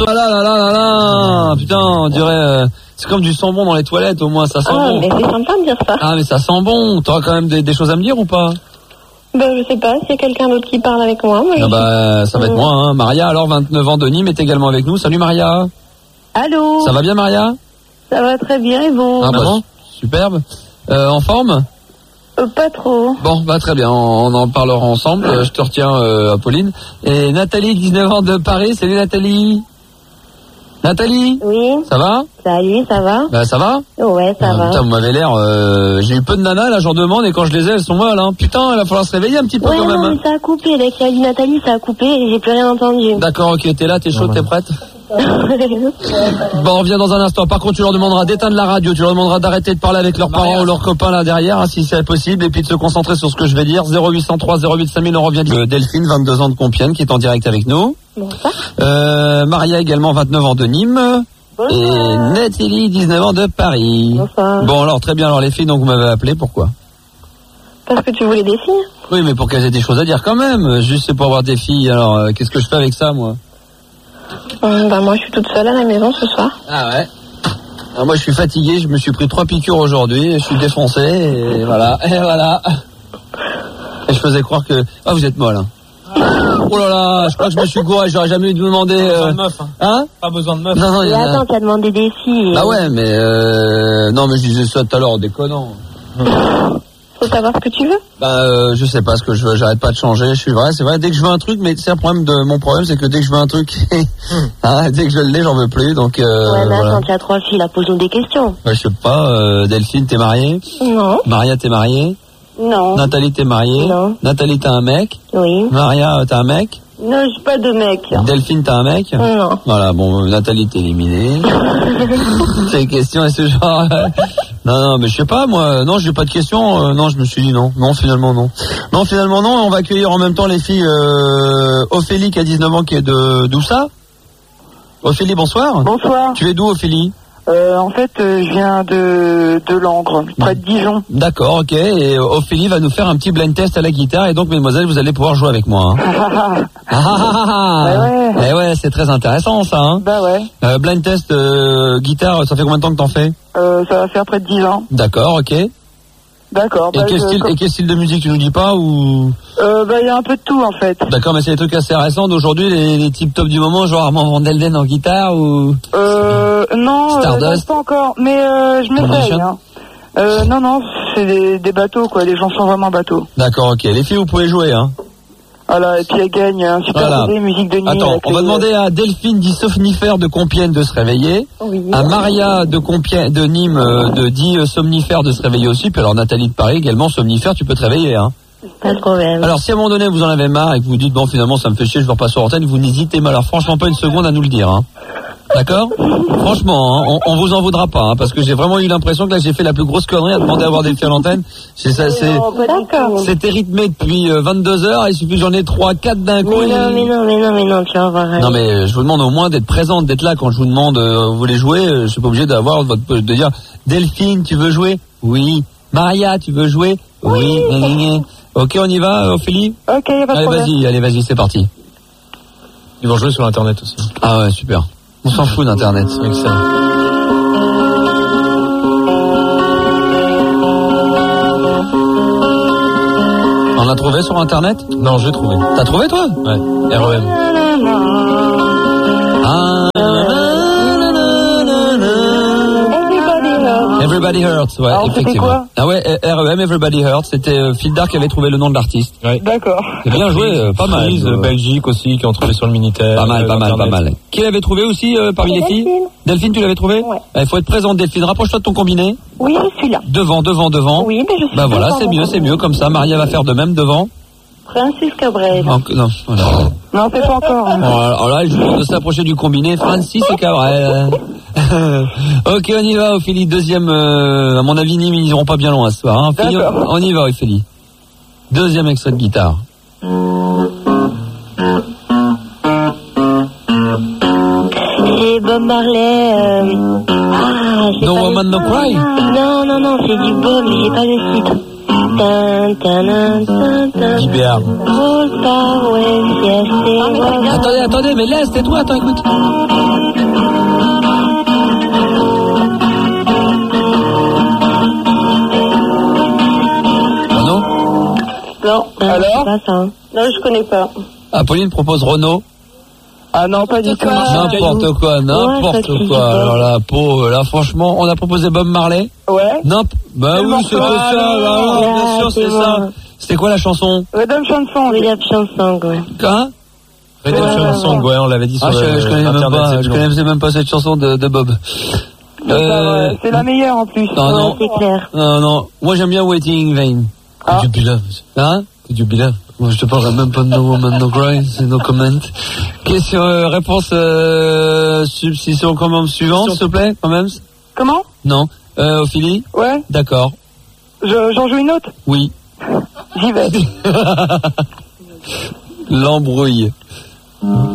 Ah là là là là là. Putain, on dirait... c'est comme du sang bon dans les toilettes, au moins, ça sent bon. Mais c'est sympa de dire ça. Ah, mais ça sent bon. T'auras quand même des choses à me dire ou pas? Je sais pas, s'il y a quelqu'un d'autre qui parle avec moi. Ça va être moi, hein. Maria, alors, 29 ans de Nîmes, est également avec nous. Salut Maria. Allô. Ça va bien Maria? Ça va très bien, et vous? Ah bon, superbe. En forme? Pas trop. Bon, très bien, on en parlera ensemble. Je te retiens, Apolline. Et Nathalie, 19 ans de Paris. Salut Nathalie. Nathalie? Oui. Ça va? Salut, ça va? Ça va? Ouais, ça va. Putain, vous m'avez l'air... j'ai eu peu de nanas, là, j'en demande, et quand je les ai, elles sont molles, hein. Putain, il va falloir se réveiller un petit peu quand même. Mais ça a coupé, dès qu'il y a dit Nathalie, ça a coupé, et j'ai plus rien entendu. D'accord, ok, t'es là, t'es chaude, t'es prête? Bon, on revient dans un instant. Par contre, tu leur demanderas d'éteindre la radio, tu leur demanderas d'arrêter de parler avec leurs parents ou leurs copains là derrière, hein, si c'est possible, et puis de se concentrer sur ce que je vais dire. 0803 08 5000, on revient de Delphine, 22 ans de Compiègne, qui est en direct avec nous. Bonsoir. Maria également, 29 ans de Nîmes. Bonsoir. Et Nathalie, 19 ans de Paris. Bonsoir. Bon, alors très bien, alors les filles, donc vous m'avez appelé, pourquoi? Parce que tu voulais des filles. Oui, mais pour qu'elles aient des choses à dire quand même. Juste c'est pour avoir des filles, alors qu'est-ce que je fais avec ça, moi? Moi je suis toute seule à la maison ce soir. Ah ouais. Alors moi je suis fatigué, je me suis pris 3 piqûres aujourd'hui, je suis défoncé et voilà. Et je faisais croire que... Ah, vous êtes molle, hein. Oh là là, je crois que je me suis gouré, j'aurais jamais dû vous demander... Pas besoin de meuf, hein. Pas besoin de meuf. Non, mais attends, tu as demandé des filles. Bah ouais, mais non, mais je disais ça tout à l'heure en déconnant. Faut savoir ce que tu veux. Je sais pas ce que je veux, j'arrête pas de changer, c'est vrai, dès que je veux un truc, mais c'est un problème mon problème, c'est que dès que je veux un truc, dès que je l'ai, j'en veux plus, donc ouais, mais voilà. attends, tu as 3 filles, là, posons des questions. Je sais pas, Delphine, t'es mariée? Non. Maria, t'es mariée? Non. Nathalie, t'es mariée? Non. Nathalie, t'as un mec? Oui. Maria, t'as un mec? Non, j'ai pas de mec. Delphine, t'as un mec? Non. Voilà, bon, Nathalie, t'es éliminée. C'est une question, est-ce genre... Non, mais je sais pas, moi, non, j'ai pas de questions, non, je me suis dit non, finalement non. Non, finalement non, on va accueillir en même temps les filles, Ophélie qui a 19 ans, qui est d'où ça? Ophélie, bonsoir. Bonsoir. Tu es d'où, Ophélie? En fait, je viens de Langres, près de Dijon. D'accord, ok. Et Ophélie va nous faire un petit blind test à la guitare. Et donc, mesdemoiselles, vous allez pouvoir jouer avec moi. Hein. Ouais. Eh ouais, c'est très intéressant, ça. Hein. Bah ouais. Blind test guitare, ça fait combien de temps que t'en fais? Ça va faire près de 10 ans. D'accord, ok. D'accord. Et quel style de musique, tu nous dis pas ou? Il y a un peu de tout, en fait. D'accord, mais c'est des trucs assez récents d'aujourd'hui, les types top du moment, genre Armand Van Delden en guitare ou? Non, pas encore, mais je m'essaye. Hein. Non, c'est des bateaux, quoi, des chansons vraiment bateaux. D'accord, ok. Les filles, vous pouvez jouer, hein. Voilà, et puis elle gagne un super CD, musique de Nîmes. Attends, on va demander à Delphine dit somnifère de Compiègne de se réveiller. Oui. À Maria de Nîmes dit somnifère de se réveiller aussi. Puis alors Nathalie de Paris également somnifère, tu peux te réveiller, hein. Pas de problème. Alors si à un moment donné vous en avez marre et que vous dites bon finalement ça me fait chier, je veux repasser sur antenne, vous n'hésitez pas, alors franchement pas une seconde à nous le dire, hein. D'accord? Franchement, hein, on vous en voudra pas, hein, parce que j'ai vraiment eu l'impression que là j'ai fait la plus grosse connerie à demander à avoir des filles à l'antenne. C'était rythmé depuis 22 heures, il suffit que j'en ai 3, 4 d'un coup. Mais non, tu vas voir. Non mais je vous demande au moins d'être présente, d'être là quand je vous demande vous voulez jouer, je suis pas obligé de dire Delphine, tu veux jouer? Oui. Maria, tu veux jouer? Oui. Ok, on y va, Ophélie? Ok, y a pas de problème. Allez, vas-y, c'est parti. Ils vont jouer sur Internet aussi. Ah ouais, super. On s'en fout d'Internet, c'est excellent. On l'a trouvé sur Internet? Non, j'ai trouvé. T'as trouvé, toi? Ouais, REM. Everybody Hurts, ouais, alors, effectivement. Quoi ah ouais, REM, Everybody Hurts, c'était Phil Dark qui avait trouvé le nom de l'artiste. Ouais. D'accord. C'est bien joué, pas mal. Belgique aussi, qui ont trouvé sur le Minitel. Pas mal. Qui l'avait trouvé aussi parmi les filles? Delphine, tu l'avais trouvé? Ouais. Il faut être présente, Delphine. Rapproche-toi de ton combiné. Oui, je suis là. Devant. Oui, mais je suis Bah voilà, c'est mieux comme ça. Maria va faire de même devant. Francis Cabrel. Non, voilà. Non, c'est pas encore. Hein. Alors là, je vous demande de s'approcher du combiné. Francis Cabrel. Ok, on y va, Ophélie. Deuxième, à mon avis, Nîmes, ils n'iront pas bien loin ce soir. Hein. D'accord. On y va, Ophélie. Deuxième extrait de guitare. C'est Bob Marley. No Woman No Cry. Non, c'est du Bob, mais j'ai pas le titre. JBR. Attendez, mais laisse, tais-toi, attends, écoute. Renaud ? Non. Alors ? Pas ça. Non, je connais pas. Pauline propose Renaud. Ah non, pas du tout. N'importe quoi. Alors là, franchement, on a proposé Bob Marley. Ouais. Bah oui, c'était ça. Bien sûr, c'est ça. C'était quoi la chanson? Redemption Song. Redemption Song, ouais. Hein? Redemption Song, ouais, on l'avait dit sur je connaissais même pas cette chanson de Bob. C'est la meilleure en plus. Non, c'est clair. Non. Moi, j'aime bien Waiting in Vain. Could you be loved? Hein? Could you be loved? Moi, je te parlerai même pas de No Woman, No Cry, c'est no comment. Question, réponse, substitution quand même suivante, s'il te plaît, quand même. Comment? Non. Ophélie? Ouais. D'accord. J'en joue une autre? Oui. J'y vais. L'embrouille.